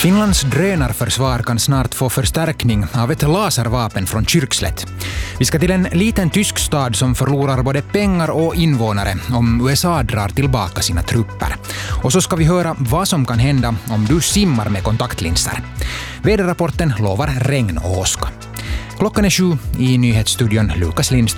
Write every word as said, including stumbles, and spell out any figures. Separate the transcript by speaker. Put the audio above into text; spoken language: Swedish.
Speaker 1: Finlands drönarförsvar kan snart få förstärkning av ett laservapen från Kyrkslätt. Vi ska till en liten tysk stad som förlorar både pengar och invånare om U S A drar tillbaka sina trupper. Och så ska vi höra vad som kan hända om du simmar med kontaktlinser. Väderrapporten lovar regn och åska. Klockan är sju, i nyhetsstudion Lukas Lindström.